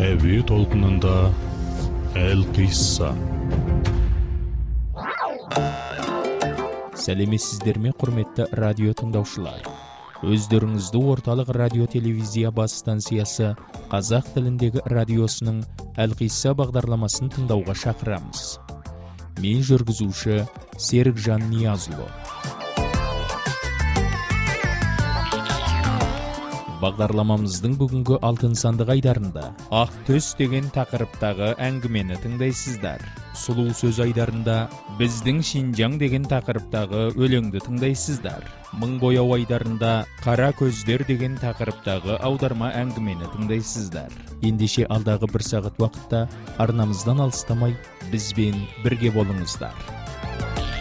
Әуе толқынында Әл-Қисса. Сәлеметсіздер ме, құрметті радио тыңдаушылар? Өздеріңізді орталық радио телевизия бас станциясы қазақ тіліндегі радиосының Әл-Қисса бағдарламасын тыңдауға шақырамыз. Мен жүргізуші Серікжан Ниязұлы. Бағдарламамыздың бүгінгі алтын сандық айдарында ақ төс деген тақырыптағы әңгімені тыңдайсыздар. Сұлу сөз айдарында біздің Шинжаң деген тақырыптағы өлеңді тыңдайсыздар. Мың бояу айдарында қара көздер деген тақырыптағы аударма әңгімені тыңдайсыздар. Ендеше алдағы бір сағат уақытта арнамыздан алыстамай бізбен бірге болыңыздар.